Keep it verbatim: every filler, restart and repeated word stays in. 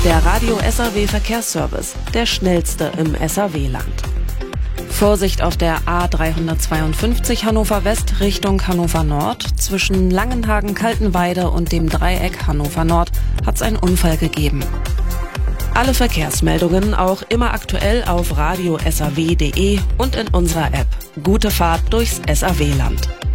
Der Radio S R W Verkehrsservice, der schnellste im S R W-Land. Vorsicht auf der A dreihundertzweiundfünfzig Hannover West Richtung Hannover Nord. Zwischen Langenhagen-Kaltenweide und dem Dreieck Hannover Nord hat es einen Unfall gegeben. Alle Verkehrsmeldungen auch immer aktuell auf radio s r w punkt de und in unserer App. Gute Fahrt durchs S R W-Land.